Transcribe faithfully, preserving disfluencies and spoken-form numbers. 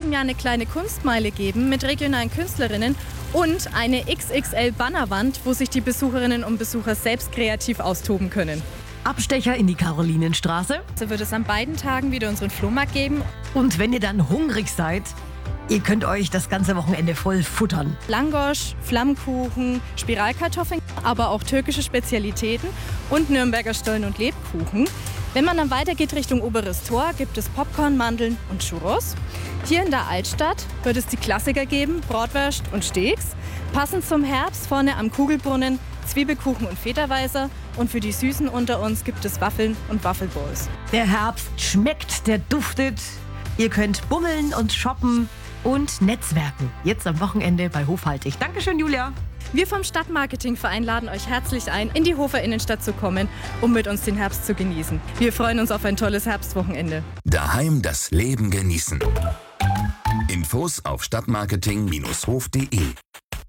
diesem Jahr eine kleine Kunstmeile geben mit regionalen Künstlerinnen und eine X X L-Bannerwand, wo sich die Besucherinnen und Besucher selbst kreativ austoben können. Abstecher in die Karolinenstraße. So wird es an beiden Tagen wieder unseren Flohmarkt geben. Und wenn ihr dann hungrig seid, ihr könnt euch das ganze Wochenende voll futtern. Langosch, Flammkuchen, Spiralkartoffeln, aber auch türkische Spezialitäten und Nürnberger Stollen- und Lebkuchen. Wenn man dann weitergeht Richtung Oberes Tor, gibt es Popcorn, Mandeln und Churros. Hier in der Altstadt wird es die Klassiker geben, Bratwurst und Steaks. Passend zum Herbst vorne am Kugelbrunnen Zwiebelkuchen und Federweißer. Und für die Süßen unter uns gibt es Waffeln und Waffelbowls. Der Herbst schmeckt, der duftet. Ihr könnt bummeln und shoppen und netzwerken. Jetzt am Wochenende bei Hofhaltig. Dankeschön, Julia. Wir vom Stadtmarketingverein laden euch herzlich ein, in die Hofer Innenstadt zu kommen, um mit uns den Herbst zu genießen. Wir freuen uns auf ein tolles Herbstwochenende. Daheim das Leben genießen. Infos auf stadtmarketing Bindestrich hof punkt de